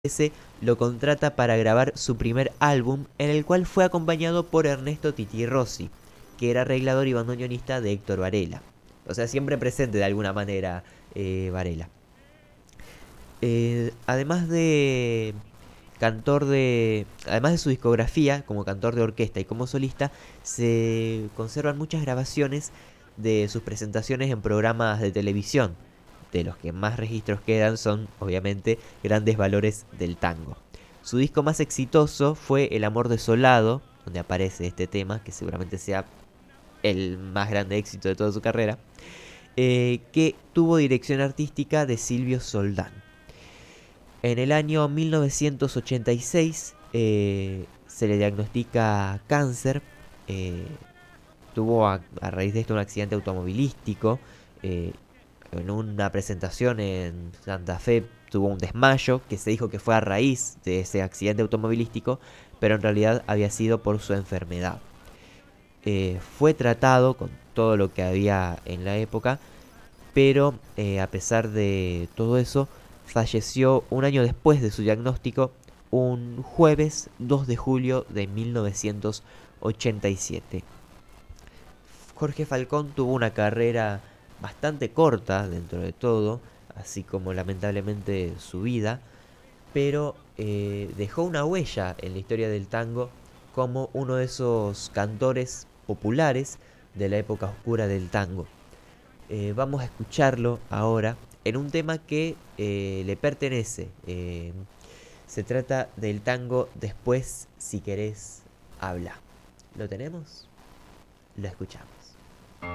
lo contrata para grabar su primer álbum, en el cual fue acompañado por Ernesto Tití Rossi, que era arreglador y bandoneonista de Héctor Varela. O sea, siempre presente de alguna manera Varela. Además de además de su discografía como cantor de orquesta y como solista, se conservan muchas grabaciones de sus presentaciones en programas de televisión. De los que más registros quedan son, obviamente, Grandes Valores del Tango. Su disco más exitoso fue El Amor Desolado, donde aparece este tema, que seguramente sea el más grande éxito de toda su carrera, que tuvo dirección artística de Silvio Soldán. En el año 1986 se le diagnostica cáncer. eh, Tuvo a raíz de esto un accidente automovilístico. En una presentación en Santa Fe tuvo un desmayo que se dijo que fue a raíz de ese accidente automovilístico, pero en realidad había sido por su enfermedad. Fue tratado con todo lo que había en la época, pero a pesar de todo eso, falleció un año después de su diagnóstico, un jueves 2 de julio de 1987. Jorge Falcón tuvo una carrera bastante corta dentro de todo, así como lamentablemente su vida, pero dejó una huella en la historia del tango como uno de esos cantores populares de la época oscura del tango. Vamos a escucharlo ahora en un tema que le pertenece. Se trata del tango Después, si querés, habla. ¿Lo tenemos? Lo escuchamos.